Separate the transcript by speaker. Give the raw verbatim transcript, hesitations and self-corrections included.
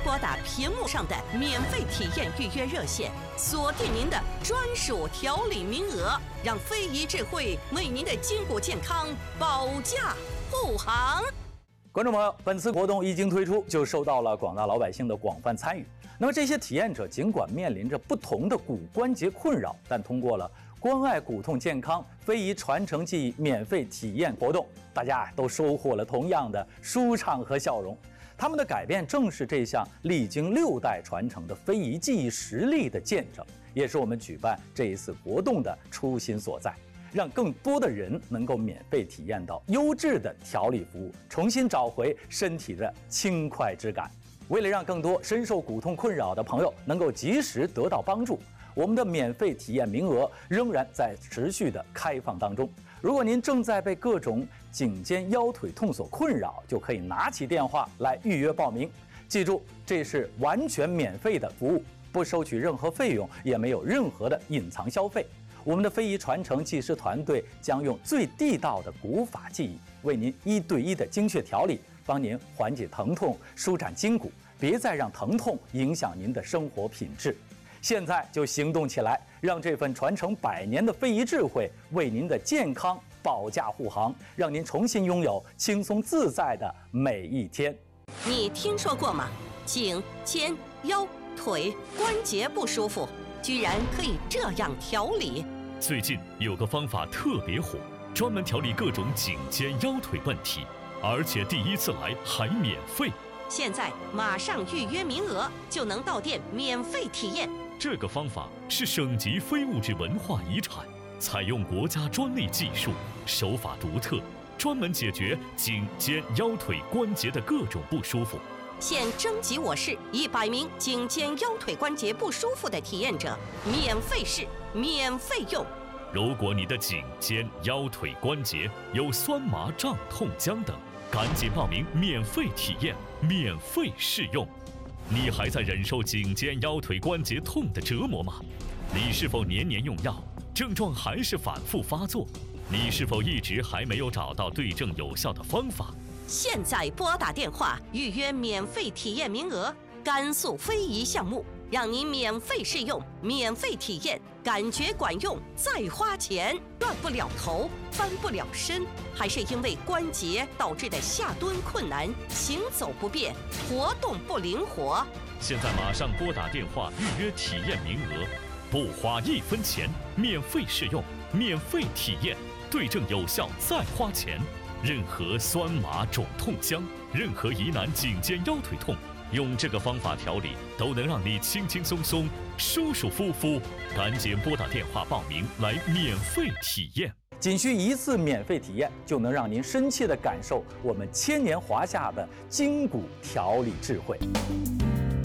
Speaker 1: 拨打屏幕上的免费体验预约热线，锁定您的专属调理名额，让非遗智慧为您的筋骨健康保驾护航。
Speaker 2: 观众朋友，本次活动一经推出，就受到了广大老百姓的广泛参与。那么这些体验者尽管面临着不同的骨关节困扰，但通过了关爱骨痛健康非遗传承技艺免费体验活动，大家都收获了同样的舒畅和笑容。他们的改变正是这项历经六代传承的非遗技艺实力的见证，也是我们举办这一次活动的初心所在，让更多的人能够免费体验到优质的调理服务，重新找回身体的轻快之感。为了让更多深受骨痛困扰的朋友能够及时得到帮助，我们的免费体验名额仍然在持续的开放当中。如果您正在被各种颈肩腰腿痛所困扰，就可以拿起电话来预约报名。记住，这是完全免费的服务，不收取任何费用，也没有任何的隐藏消费。我们的非遗传承技师团队将用最地道的古法技艺，为您一对一的精确调理，帮您缓解疼痛，舒展筋骨，别再让疼痛影响您的生活品质。现在就行动起来，让这份传承百年的非遗智慧为您的健康保驾护航，让您重新拥有轻松自在的每一天。
Speaker 1: 你听说过吗？颈、肩、腰、腿关节不舒服，居然可以这样调理。
Speaker 3: 最近有个方法特别火，专门调理各种颈肩腰腿问题，而且第一次来还免费。
Speaker 1: 现在马上预约名额，就能到店免费体验。
Speaker 3: 这个方法是省级非物质文化遗产，采用国家专利技术，手法独特，专门解决颈肩腰腿关节的各种不舒服。
Speaker 1: 现征集我市一百名颈肩腰腿关节不舒服的体验者，免费试，免费用。
Speaker 3: 如果你的颈肩腰腿关节有酸麻胀痛僵等，赶紧报名免费体验，免费试用。你还在忍受颈肩腰腿关节痛的折磨吗？你是否年年用药，症状还是反复发作？你是否一直还没有找到对症有效的方法？
Speaker 1: 现在拨打电话预约免费体验名额，甘肃非遗项目，让您免费试用，免费体验，感觉管用再花钱。断不了头，翻不了身，还是因为关节导致的下蹲困难，行走不便，活动不灵活。
Speaker 3: 现在马上拨打电话预约体验名额，不花一分钱，免费试用，免费体验，对症有效再花钱。任何酸麻肿痛僵，任何疑难颈肩腰腿痛，用这个方法调理，都能让你轻轻松松、舒舒服服。赶紧拨打电话报名来免费体验，
Speaker 2: 仅需一次免费体验，就能让您深切地感受我们千年华夏的筋骨调理智慧。